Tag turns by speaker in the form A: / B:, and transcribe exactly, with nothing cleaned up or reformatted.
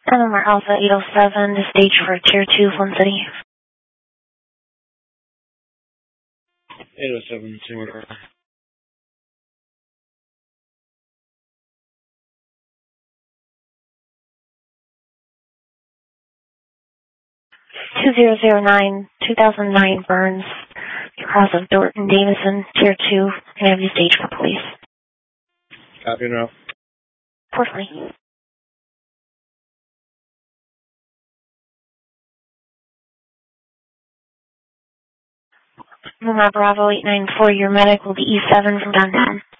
A: And then we're Alpha eight oh seven to stage for Tier two, Flint City.
B: eight oh seven, two order.
A: two zero zero nine, two thousand nine Burns, cross of Dorton Davison, Tier two, and have you stage for police.
B: Copy now.
A: Fourthly. Lima Bravo eight nine four, your medic will be E seven from downtown.